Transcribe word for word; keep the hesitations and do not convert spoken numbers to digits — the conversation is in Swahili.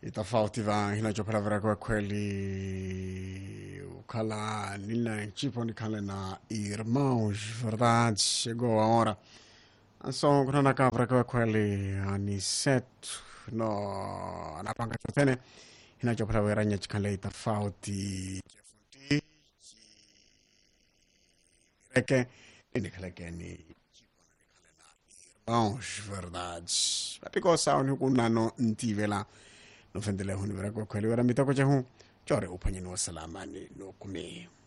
Itafauti va hinachopala kwa kweli ukala nila chipo nikale na irmãos, verdade, chegou a hora. So kuna nakavra kwa kweli aniset no anapanga tene hinachopala weranya chikale itafauti jefuti reke nikaleke ni irmãos, verdade. Papiko sauni kunano ntivela no fendele huni vera kwa kweli wera mitako chahu chore upanyeni wa salama ni no kume.